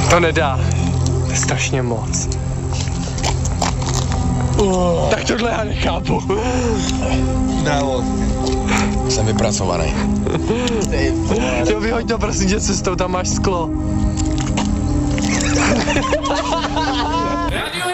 To nedá. To je strašně moc. Tak tohle já nechápu. Bravo. Jsem vypracovaný. Jo, vyhoď to prosím tě cestou, tam máš sklo. Radio